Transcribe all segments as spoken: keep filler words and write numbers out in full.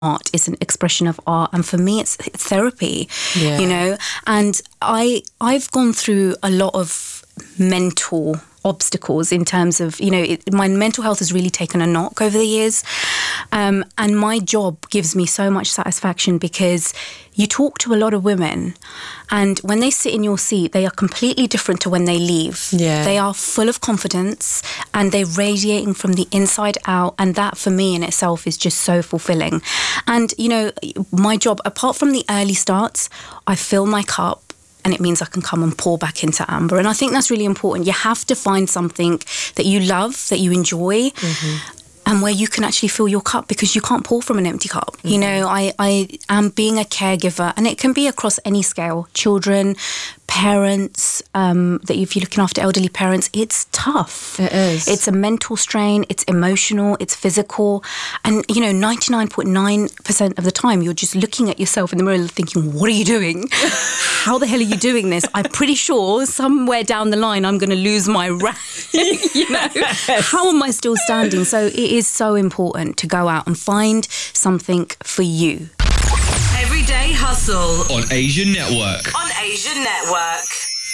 art is an expression of art, and for me it's, it's therapy. Yeah. You know, and I I've gone through a lot of mental obstacles in terms of, you know, it, my mental health has really taken a knock over the years, um, and my job gives me so much satisfaction because you talk to a lot of women, and when they sit in your seat, they are completely different to when they leave. Yeah. They are full of confidence and they're radiating from the inside out, and that for me in itself is just so fulfilling. And, you know, my job, apart from the early starts, I fill my cup, and it means I can come and pour back into Amber. And I think that's really important. You have to find something that you love, that you enjoy, mm-hmm. and where you can actually fill your cup, because you can't pour from an empty cup. Mm-hmm. You know, I, I am being a caregiver, and it can be across any scale. Children, parents, um, that if you're looking after elderly parents, it's tough. It is. It's a mental strain, it's emotional, it's physical. And, you know, ninety-nine point nine percent of the time, you're just looking at yourself in the mirror thinking, what are you doing? How the hell are you doing this? I'm pretty sure somewhere down the line, I'm going to lose my rank. You know, yes. How am I still standing? So it is so important to go out and find something for you. Everyday Hustle on Asian Network. On Asian Network.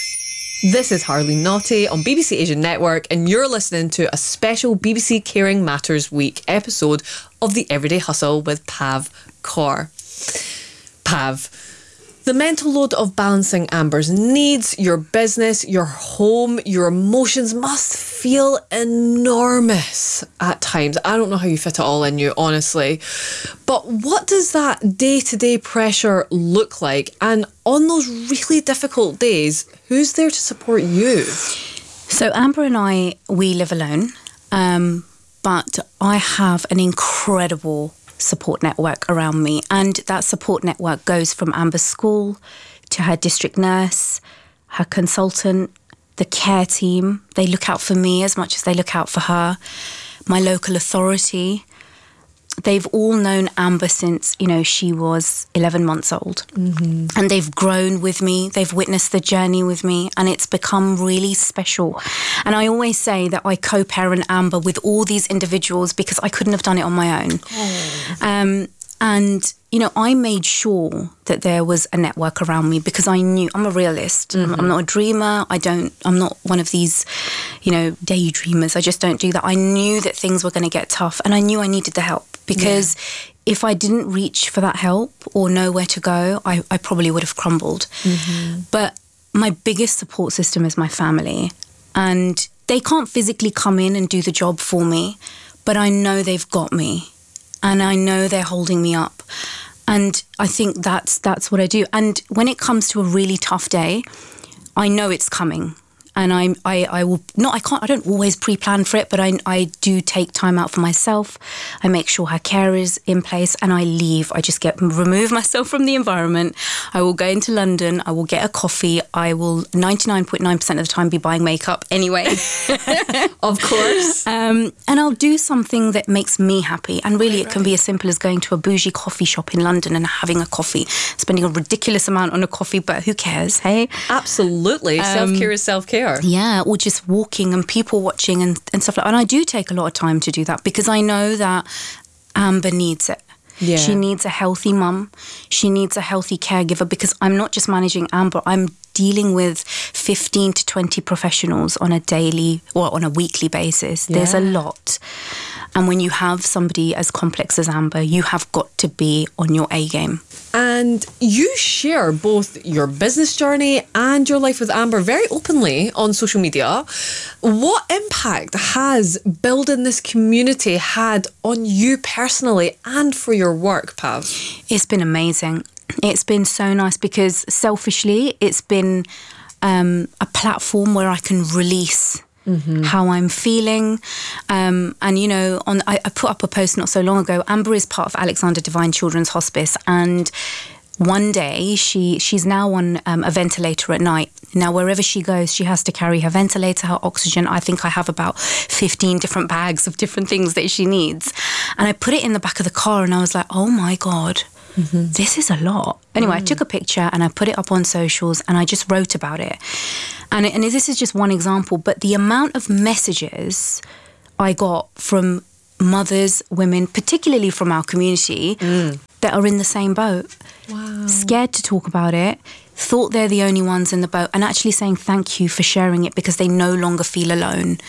This is Harley Naughty on B B C Asian Network, and you're listening to a special B B C Caring Matters Week episode of the Everyday Hustle with Pav Kaur. Pav, the mental load of balancing Amber's needs, your business, your home, your emotions must feel enormous at times. I don't know how you fit it all in you, honestly. But what does that day-to-day pressure look like? And on those really difficult days, who's there to support you? So Amber and I, we live alone, um, but I have an incredible support network around me, and that support network goes from Amber's school to her district nurse, her consultant, the care team. They look out for me as much as they look out for her, my local authority. They've all known Amber since, you know, she was eleven months old. Mm-hmm. And they've grown with me. They've witnessed the journey with me, and it's become really special. And I always say that I co-parent Amber with all these individuals because I couldn't have done it on my own. Oh. Um, and, you know, I made sure that there was a network around me because I knew I'm a realist. Mm-hmm. I'm, I'm not a dreamer. I don't, I'm not one of these, you know, daydreamers. I just don't do that. I knew that things were going to get tough, and I knew I needed the help because yeah. if I didn't reach for that help or know where to go, I, I probably would have crumbled. Mm-hmm. But my biggest support system is my family, and they can't physically come in and do the job for me, but I know they've got me. And I know they're holding me up. And I think that's that's what I do. And when it comes to a really tough day, I know it's coming. And I I I will not I can't I don't always pre-plan for it, but I I do take time out for myself. I make sure her care is in place, and I leave. I just get remove myself from the environment. I will go into London. I will get a coffee. I will ninety-nine point nine percent of the time be buying makeup anyway. Of course. Um, and I'll do something that makes me happy. And really, right, it can right. be as simple as going to a bougie coffee shop in London and having a coffee, spending a ridiculous amount on a coffee, but who cares, hey? Absolutely. Um, self-care is self-care. Yeah, or just walking and people watching and, and stuff like that. And I do take a lot of time to do that because I know that Amber needs it. Yeah. She needs a healthy mum. She needs a healthy caregiver because I'm not just managing Amber. I'm dealing with fifteen to twenty professionals on a daily or on a weekly basis. Yeah. There's a lot. And when you have somebody as complex as Amber, you have got to be on your A game. And you share both your business journey and your life with Amber very openly on social media. What impact has building this community had on you personally and for your work, Pav? It's been amazing. It's been so nice because selfishly, it's been um, a platform where I can release Mm-hmm. how I'm feeling. Um, and, you know, on I, I put up a post not so long ago. Amber is part of Alexander Devine Children's Hospice, and one day she she's now on um, a ventilator at night. Now, wherever she goes, she has to carry her ventilator, her oxygen. I think I have about fifteen different bags of different things that she needs. And I put it in the back of the car and I was like, oh my God, mm-hmm. this is a lot. Anyway, mm. I took a picture and I put it up on socials and I just wrote about it. And, and this is just one example, but the amount of messages I got from mothers, women, particularly from our community, mm. that are in the same boat. Wow. Scared to talk about it, thought they're the only ones in the boat, and actually saying thank you for sharing it because they no longer feel alone.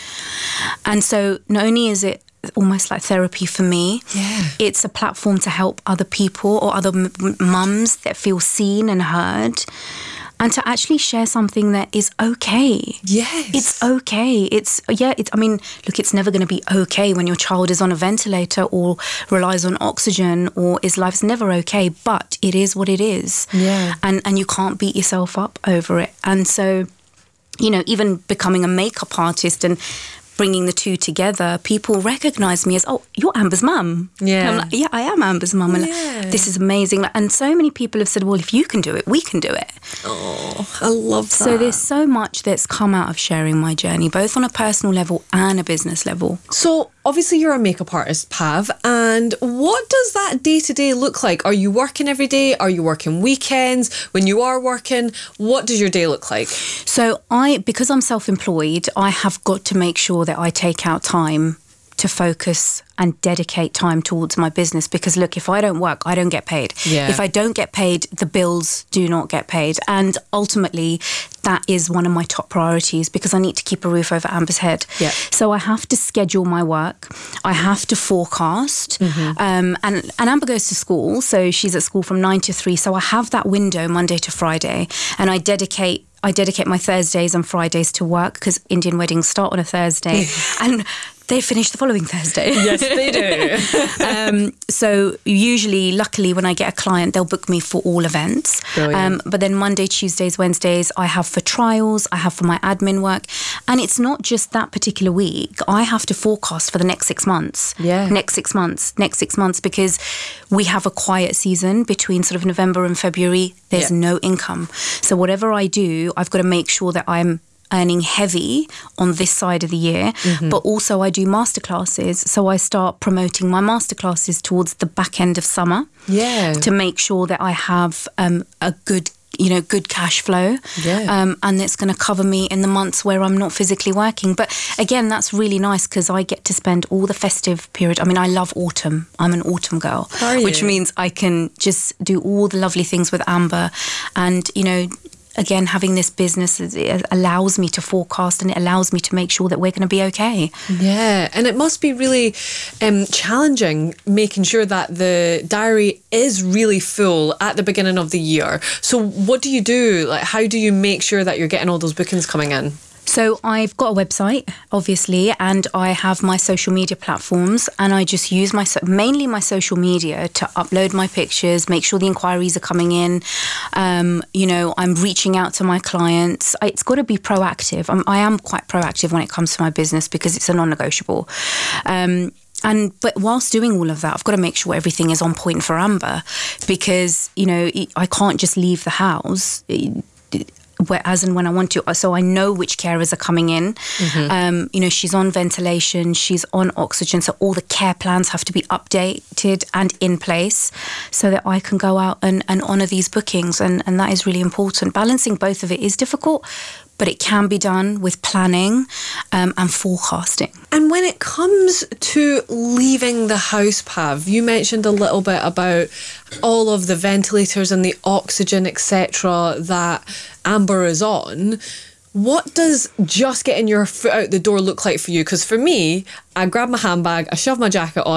And so not only is it almost like therapy for me, yeah. it's a platform to help other people or other m- mums that feel seen and heard, and to actually share something that is okay. Yes. It's okay. It's, yeah, it's, I mean, look, it's never going to be okay when your child is on a ventilator or relies on oxygen or is life's never okay, but it is what it is. Yeah. And, and you can't beat yourself up over it. And so, you know, even becoming a makeup artist and bringing the two together, people recognise me as, oh, you're Amber's mum. Yeah. And I'm like, yeah, I am Amber's mum. And yeah. like, this is amazing. And so many people have said, well, if you can do it, we can do it. Oh, I love that. So there's so much that's come out of sharing my journey, both on a personal level and a business level. So obviously you're a makeup artist, Pav, and what does that day-to-day look like? Are you working every day? Are you working weekends? When you are working, what does your day look like? So I, because I'm self-employed, I have got to make sure that I take out time to focus and dedicate time towards my business, because look, if I don't work, I don't get paid. Yeah. If I don't get paid, the bills do not get paid. And ultimately, that is one of my top priorities because I need to keep a roof over Amber's head. Yeah. So I have to schedule my work. I have to forecast. Mm-hmm. Um, and, and Amber goes to school, so she's at school from nine to three. So I have that window Monday to Friday, and I dedicate I dedicate my Thursdays and Fridays to work because Indian weddings start on a Thursday and they finish the following Thursday. Yes, they do. um, so usually, luckily, when I get a client, they'll book me for all events. Um, but then Monday, Tuesdays, Wednesdays, I have for trials, I have for my admin work. And it's not just that particular week. I have to forecast for the next six months. Yeah. Next six months, next six months, because we have a quiet season between sort of November and February. There's yeah. no income. So whatever I do, I've got to make sure that I'm earning heavy on this side of the year, mm-hmm. but also I do masterclasses. So I start promoting my masterclasses towards the back end of summer, yeah, to make sure that I have um, a good, you know, good cash flow, yeah, um, and it's going to cover me in the months where I'm not physically working. But again, that's really nice because I get to spend all the festive period. I mean, I love autumn. I'm an autumn girl, which means I can just do all the lovely things with Amber, and you know. Again, having this business it allows me to forecast and it allows me to make sure that we're going to be okay. Yeah, and it must be really um, challenging making sure that the diary is really full at the beginning of the year. So what do you do? Like, how do you make sure that you're getting all those bookings coming in? So I've got a website, obviously, and I have my social media platforms, and I just use my mainly my social media to upload my pictures, make sure the inquiries are coming in. Um, you know, I'm reaching out to my clients. I, it's got to be proactive. I'm, I am quite proactive when it comes to my business because it's a non-negotiable. Um, And but whilst doing all of that, I've got to make sure everything is on point for Amber because, you know, I can't just leave the house where, as and when I want to. So I know which carers are coming in. Mm-hmm. Um, you know, she's on ventilation, she's on oxygen. So all the care plans have to be updated and in place so that I can go out and, and honour these bookings. And, and that is really important. Balancing both of it is difficult, but it can be done with planning um, and forecasting. And when it comes to leaving the house, Pav, you mentioned a little bit about all of the ventilators and the oxygen, et cetera, that Amber is on. What does just getting your foot out the door look like for you? Because for me, I grab my handbag, I shove my jacket on,